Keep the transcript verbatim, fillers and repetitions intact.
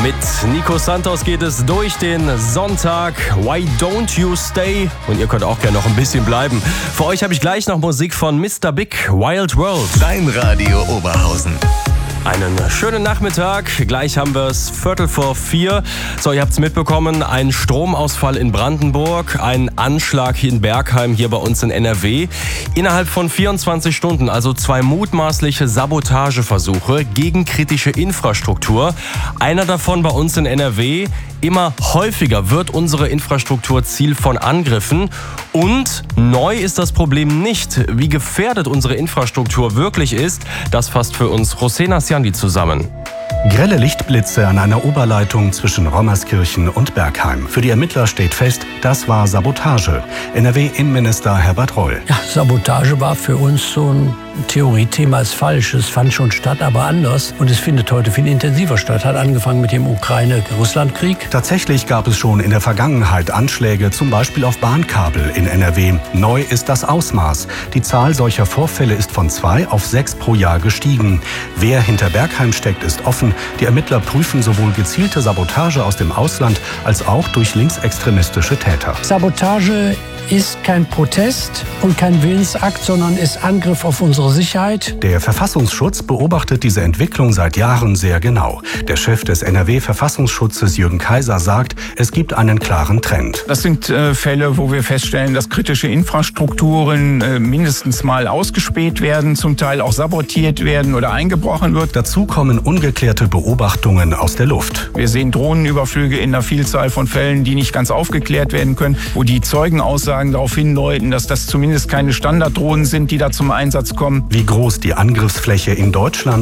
Mit Nico Santos geht es durch den Sonntag. Why don't you stay? Und ihr könnt auch gerne noch ein bisschen bleiben. Für euch habe ich gleich noch Musik von Mister Big, Wild World. Dein Radio Oberhausen. Einen schönen Nachmittag. Gleich haben wir es Viertel vor vier. So, ihr habt es mitbekommen. Ein Stromausfall in Brandenburg, ein Anschlag hier in Bergheim, hier bei uns in N R W. Innerhalb von vierundzwanzig Stunden, also zwei mutmaßliche Sabotageversuche gegen kritische Infrastruktur. Einer davon bei uns in N R W. Immer häufiger wird unsere Infrastruktur Ziel von Angriffen. Und neu ist das Problem nicht. Wie gefährdet unsere Infrastruktur wirklich ist, das fasst für uns Rosena Siandi zusammen. Grelle Lichtblitze an einer Oberleitung zwischen Rommerskirchen und Bergheim. Für die Ermittler steht fest, das war Sabotage. N R W-Innenminister Herbert Reul. Ja, Sabotage war für uns so ein Theoriethema, ist falsch. Es fand schon statt, aber anders. Und es findet heute viel intensiver statt. Hat angefangen mit dem Ukraine-Russland-Krieg. Tatsächlich gab es schon in der Vergangenheit Anschläge, zum Beispiel auf Bahnkabel in N R W. Neu ist das Ausmaß. Die Zahl solcher Vorfälle ist von zwei auf sechs pro Jahr gestiegen. Wer hinter Bergheim steckt, ist offen. Die Ermittler prüfen sowohl gezielte Sabotage aus dem Ausland als auch durch linksextremistische Täter. Sabotage ist kein Protest und kein Willensakt, sondern ist Angriff auf unsere Sicherheit. Der Verfassungsschutz beobachtet diese Entwicklung seit Jahren sehr genau. Der Chef des N R W-Verfassungsschutzes Jürgen Kaiser sagt, es gibt einen klaren Trend. Das sind äh, Fälle, wo wir feststellen, dass kritische Infrastrukturen äh, mindestens mal ausgespäht werden, zum Teil auch sabotiert werden oder eingebrochen wird. Dazu kommen ungeklärte Beobachtungen aus der Luft. Wir sehen Drohnenüberflüge in einer Vielzahl von Fällen, die nicht ganz aufgeklärt werden können, wo die Zeugenaussagen darauf hindeuten, dass das zumindest keine Standarddrohnen sind, die da zum Einsatz kommen. Wie groß die Angriffsfläche in Deutschland